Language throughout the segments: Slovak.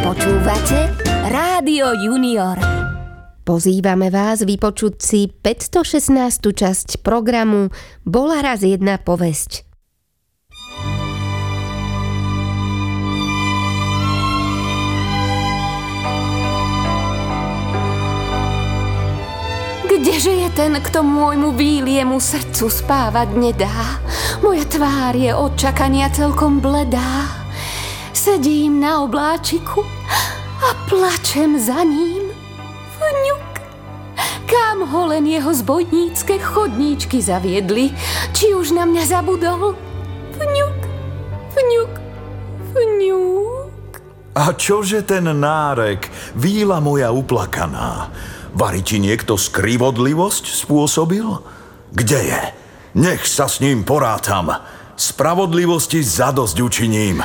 Počúvate Rádio Junior. Pozývame vás vypočuť si 516. časť programu Bola raz jedna povesť. Kdeže je ten, kto môjmu bíliemu srdcu spávať nedá? Moja tvár je od čakania celkom bledá. Sedím na obláčiku a plačem za ním. Fňuk. Kam ho len jeho zbojnícke chodníčky zaviedli? Či už na mňa zabudol? Fňuk, fňuk, fňuk. A čože ten nárek, víla moja uplakaná? Vari ti niekto skrivodlivosť spôsobil? Kde je? Nech sa s ním porátam. Spravodlivosti zadosť učiním.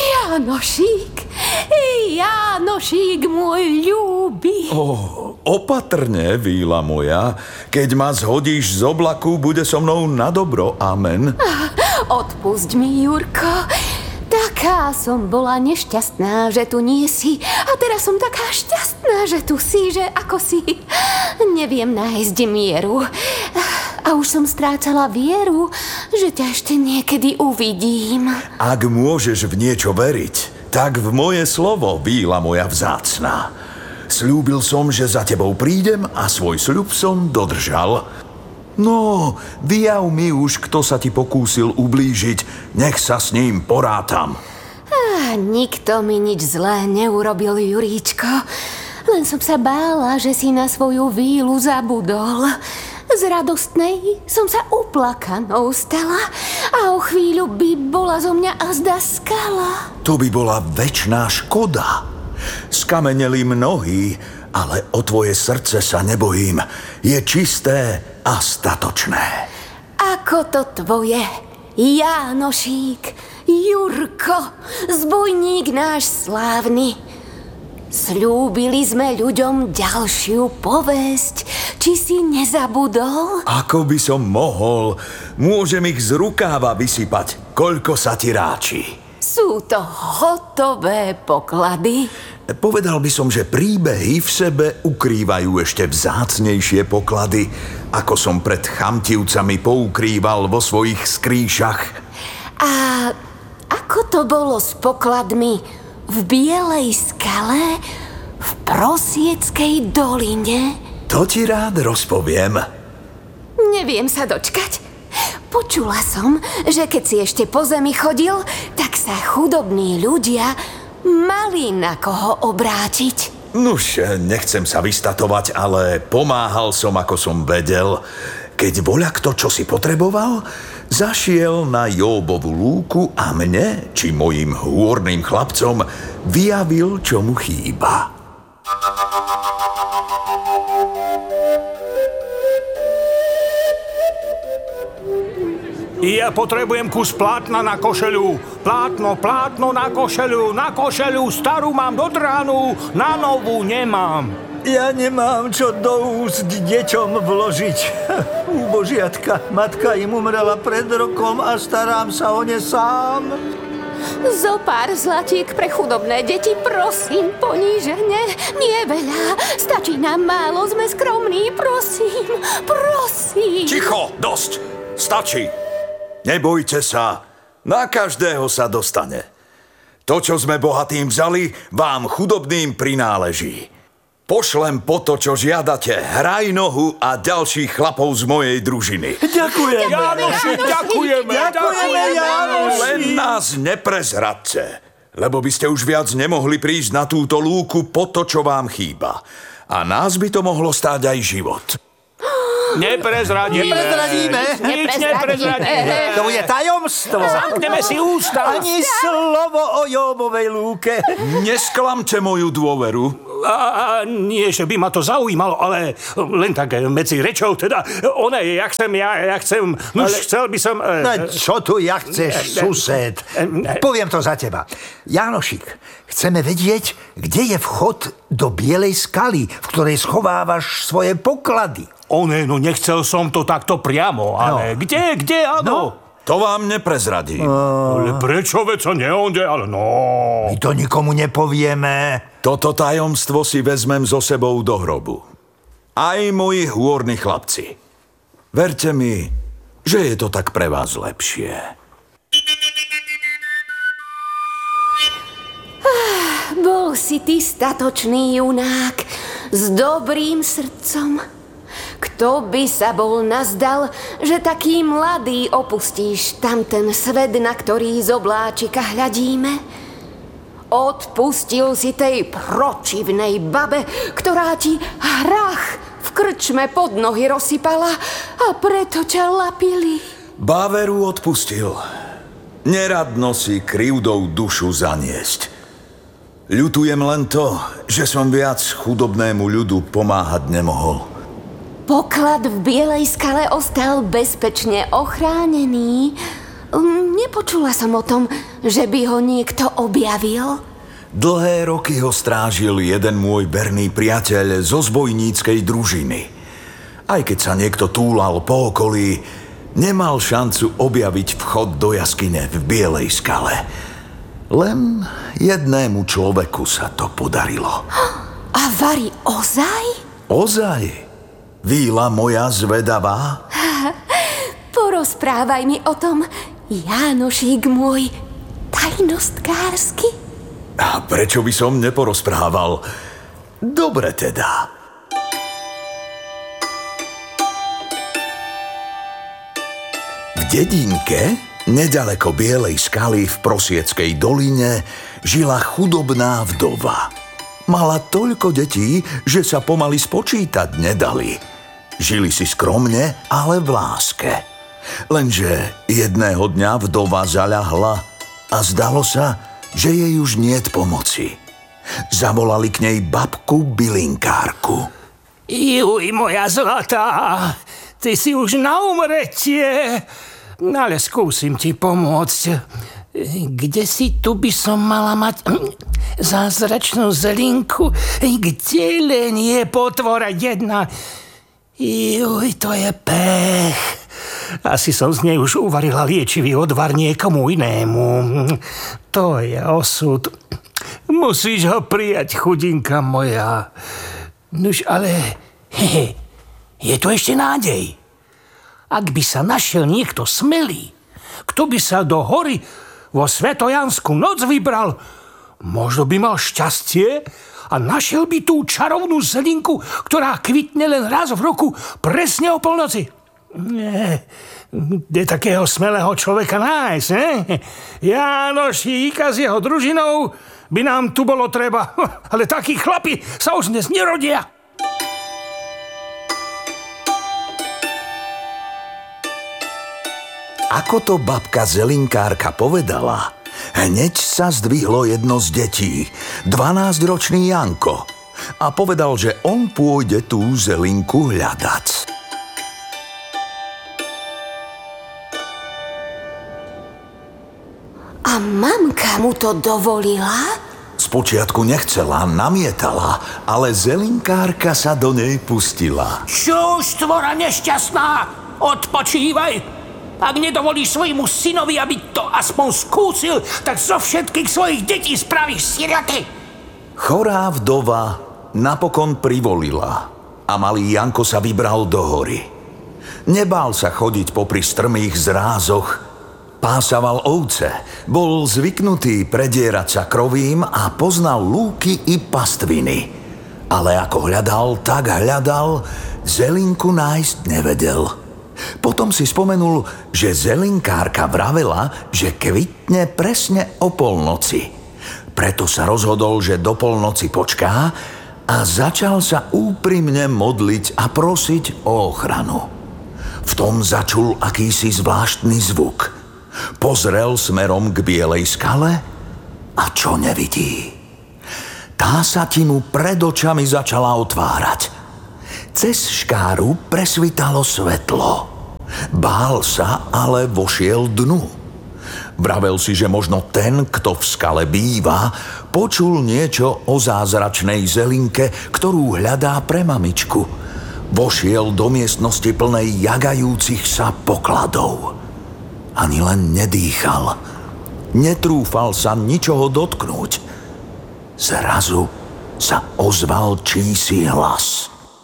Jánošík môj ľúby. Opatrne, víla moja. Keď ma zhodíš z oblaku, bude so mnou na dobro. Amen. Odpusť mi, Jurko. Taká som bola nešťastná, že tu nie si. A teraz som taká šťastná, že tu si, že ako si. Neviem nájsť mieru. A už som strácala vieru, že ťa ešte niekedy uvidím. Ak môžeš v niečo veriť, tak v moje slovo, víla moja vzácna. Sľúbil som, že za tebou prídem a svoj sľub som dodržal. No, vyjav mi už, kto sa ti pokúsil ublížiť, nech sa s ním porátam. Nikto mi nič zlé neurobil, Juríčko. Len som sa bála, že si na svoju vílu zabudol. Z radostnej som sa uplakanou stala a o chvíľu by bola zo mňa azda skala. To by bola večná škoda. Skameneli mnohí, ale o tvoje srdce sa nebojím. Je čisté a statočné. Ako to tvoje, Jánošík, Jurko, zbojník náš slávny. Sľúbili sme ľuďom ďalšiu povesť. Či si nezabudol? Ako by som mohol? Môžem ich z rukáva vysypať, koľko sa ti ráči. Sú to hotové poklady. Povedal by som, že príbehy v sebe ukrývajú ešte vzácnejšie poklady, ako som pred chamtivcami poukrýval vo svojich skrýšach. A ako to bolo s pokladmi v Bielej skale, v Prosieckej doline? To ti rád rozpoviem. Neviem sa dočkať. Počula som, že keď si ešte po zemi chodil, tak sa chudobní ľudia mali na koho obrátiť. Nuž, nechcem sa vystatovať, ale pomáhal som, ako som vedel. Keď voľakto, čo si potreboval, zašiel na Jóbovú lúku a mne, či mojim hôrnym chlapcom, vyjavil, čo mu chýba. Ja potrebujem kus plátna na košeľu. Plátno na košeľu. Starú mám dodrhanú, na novú nemám. Ja nemám čo do úst deťom vložiť. Úbožiatka, matka im umrela pred rokom a starám sa o ne sám. Zopár zlatiek pre chudobné deti, prosím, ponížene. Nie veľa, stačí nám málo, sme skromní, prosím. Ticho, dosť, stačí. Nebojte sa, na každého sa dostane. To, čo sme bohatým vzali, vám chudobným prináleží. Pošlem po to, čo žiadate, hrajnohu a ďalších chlapov z mojej družiny. Ďakujeme. Jánoši, ďakujeme. Len nás neprezradte, lebo by ste už viac nemohli prísť na túto lúku po to, čo vám chýba. A nás by to mohlo stáť aj život. Neprezradíme. Nič neprezradíme. To bude tajomstvo. Zamkneme si ústa. Ani slovo o Jóbovej lúke. Nesklamte moju dôveru. A nie, že by ma to zaujímalo, ale len tak medzi rečou, teda ja chcem, chcel by som... Čo tu ja chceš, sused? Poviem to za teba. Jánošik, chceme vedieť, kde je vchod do Bielej skaly, v ktorej schovávaš svoje poklady. No nechcel som to takto priamo, ale kde, áno? To vám neprezradím. Ale prečo, veď sa neonde, ale no... My to nikomu nepovieme. Toto tajomstvo si vezmem so sebou do hrobu. Aj moji hôrni chlapci. Verte mi, že je to tak pre vás lepšie. Bol si ty statočný junák s dobrým srdcom. Kto by sa bol nazdal, že taký mladý opustíš tamten svet, na ktorý z obláčika hľadíme? Odpustil si tej pročivnej babe, ktorá ti hrách v krčme pod nohy rozsypala a preto ťa lapili. Báveru odpustil. Neradno si krivdou dušu zaniesť. Ľutujem len to, že som viac chudobnému ľudu pomáhať nemohol. Poklad v Bielej skale ostal bezpečne ochránený. Nepočula som o tom, že by ho niekto objavil. Dlhé roky ho strážil jeden môj verný priateľ zo zbojníckej družiny. Aj keď sa niekto túlal po okolí, nemal šancu objaviť vchod do jaskyne v Bielej skale. Len jednému človeku sa to podarilo. A vari ozaj? Ozaj? Víla moja zvedavá? Porozprávaj mi o tom, Jánošík môj tajnostkársky. A prečo by som neporozprával? Dobre teda. V dedinke nedaleko Bielej skaly v Prosieckej doline žila chudobná vdova. Mala toľko detí, že sa pomaly spočítať nedali. Žili si skromne, ale v láske. Lenže jedného dňa vdova zaľahla a zdalo sa, že jej už niet pomoci. Zavolali k nej babku bylinkárku. Juj, moja zlatá, ty si už na umretie. Ale skúsim ti pomôcť. Kde si tu by som mala mať zázračnú zelinku? Kde len je potvora jedna? Juj, to je pech. Asi som z nej už uvarila liečivý odvar niekomu inému. To je osud. Musíš ho prijať, chudinka moja. Nuž, ale je tu ešte nádej. Ak by sa našiel niekto smelý, kto by sa do hory vo Svetojanskú noc vybral, možno by mal šťastie a našiel by tú čarovnú zelinku, ktorá kvitne len raz v roku, presne o polnoci. Kde takého smelého človeka nájsť, ne? Jánošíka s jeho družinou by nám tu bolo treba, ale takí chlapi sa už dnes nerodia. Ako to babka zelinkárka povedala, hneď sa zdvihlo jedno z detí, 12-ročný Janko, a povedal, že on pôjde tú zelinku hľadať. A mamka mu to dovolila? Spočiatku nechcela, namietala, ale zelinkárka sa do nej pustila. Čuž, tvora nešťastná, odpočívaj. Ak nedovolíš svojmu synovi, aby to aspoň skúsil, tak zo všetkých svojich detí spravíš siraty. Chorá vdova napokon privolila a malý Janko sa vybral do hory. Nebál sa chodiť popri strmých zrázoch, pásaval ovce, bol zvyknutý predierať sa krovím a poznal lúky i pastviny. Ale ako hľadal, tak hľadal, zelinku nájsť nevedel. Potom si spomenul, že zelinkárka vravela, že kvitne presne o polnoci. Preto sa rozhodol, že do polnoci počká a začal sa úprimne modliť a prosiť o ochranu. V tom začul akýsi zvláštny zvuk. Pozrel smerom k Bielej skale a čo nevidí? Tá sa ti mu pred očami začala otvárať. Cez škáru presvitalo svetlo. Bál sa, ale vošiel dnu. Vravel si, že možno ten, kto v skale býva, počul niečo o zázračnej zelinke, ktorú hľadá pre mamičku. Vošiel do miestnosti plnej jagajúcich sa pokladov. ani len nedýchal. Netrúfal sa ničoho dotknúť. Zrazu sa ozval čísi hlas.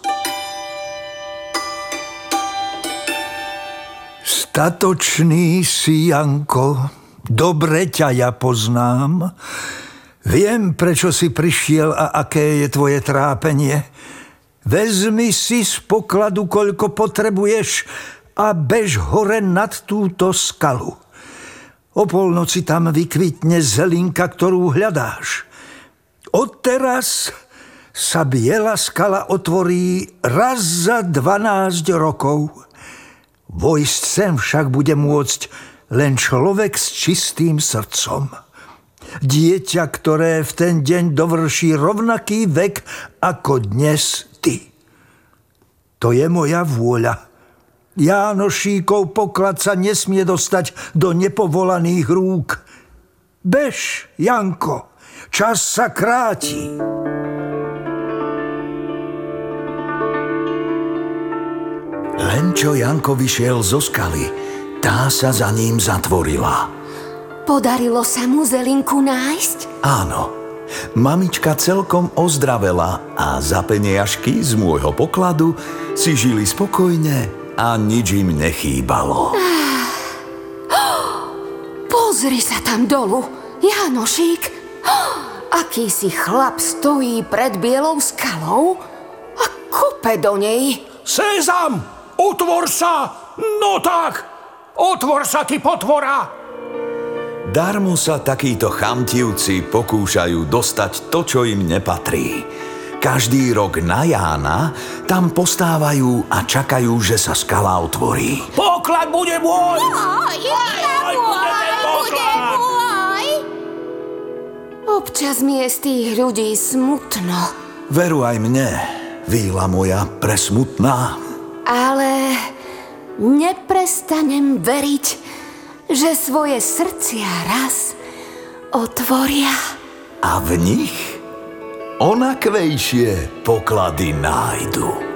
Statočný si, Janko, dobre ťa ja poznám. Viem, prečo si prišiel a aké je tvoje trápenie. Vezmi si z pokladu, koľko potrebuješ a bež hore nad túto skalu. O polnoci tam vykvitne zelinka, ktorú hľadáš. Odteraz sa biela skala otvorí raz za 12 rokov. Vojsť sem však bude môcť len človek s čistým srdcom. Dieťa, ktoré v ten deň dovrší rovnaký vek ako dnes ty. To je moja vôľa. Jánošíkov poklad sa nesmie dostať do nepovolaných rúk. Bež, Janko, čas sa kráti. Len čo Janko vyšiel zo skaly, tá sa za ním zatvorila. Podarilo sa mu zelinku nájsť? Áno. Mamička celkom ozdravela a za peniažky z môjho pokladu si žili spokojne a nič im nechýbalo. Pozri sa tam dolu, Jánošík. Akýsi chlap stojí pred bielou skalou a kope do nej. Sezam, otvor sa! No tak, otvor sa, ty potvora! Darmo sa takíto chamtivci pokúšajú dostať to, čo im nepatrí. Každý rok na Jána tam postávajú a čakajú, že sa skala otvorí. Poklad bude môj! Bude môj! Občas mi je z tých ľudí smutno. Veru aj mne, víla moja presmutná. Ale neprestanem veriť, že svoje srdcia raz otvoria. A v nich onakvejšie poklady nájdu.